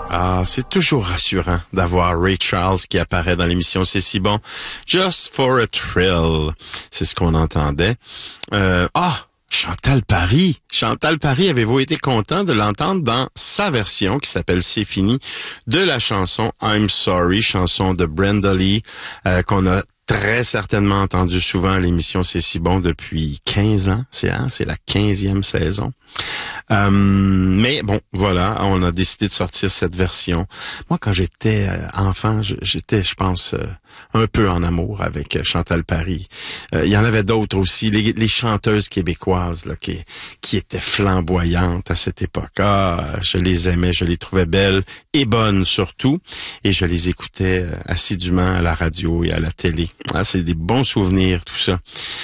Ah, c'est toujours rassurant d'avoir Ray Charles qui apparaît dans l'émission C'est si bon. Just for a thrill. C'est ce qu'on entendait. Chantal Paris. Chantal Paris, avez-vous été content de l'entendre dans sa version qui s'appelle C'est fini de la chanson I'm Sorry, chanson de Brenda Lee qu'on a très certainement entendu souvent à l'émission C'est si bon depuis 15 ans. C'est la 15e saison. Mais bon, voilà, on a décidé de sortir cette version. Moi, quand j'étais enfant, j'étais, je pense, un peu en amour avec Chantal Paris. Il y en avait d'autres aussi, les chanteuses québécoises là, qui étaient flamboyantes à cette époque. Je les aimais, je les trouvais belles et bonnes surtout, et je les écoutais assidûment à la radio et à la télé. C'est des bons souvenirs, tout ça.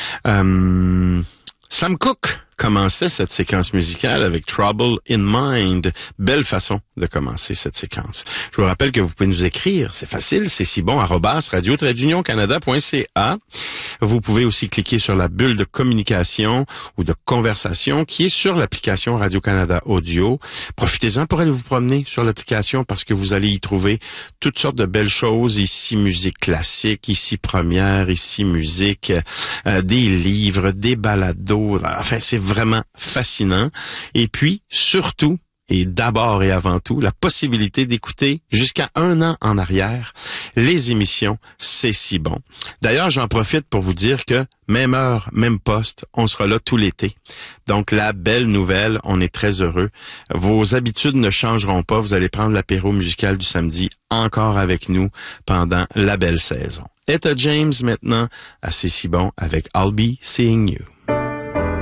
Sam Cooke commençait cette séquence musicale avec Trouble in Mind. Belle façon de commencer cette séquence. Je vous rappelle que vous pouvez nous écrire, c'est facile, c'est si bon, @radio-canada.ca. Vous pouvez aussi cliquer sur la bulle de communication ou de conversation qui est sur l'application Radio-Canada Audio. Profitez-en pour aller vous promener sur l'application parce que vous allez y trouver toutes sortes de belles choses. Ici, musique classique, ici, première, ici, musique, des livres, des balados. Enfin, c'est vraiment fascinant. Et puis, surtout, et d'abord et avant tout, la possibilité d'écouter jusqu'à 1 an en arrière les émissions C'est si bon. D'ailleurs, j'en profite pour vous dire que même heure, même poste, on sera là tout l'été. Donc, la belle nouvelle, on est très heureux. Vos habitudes ne changeront pas. Vous allez prendre l'apéro musical du samedi encore avec nous pendant la belle saison. Etta James maintenant à C'est si bon avec I'll Be Seeing You.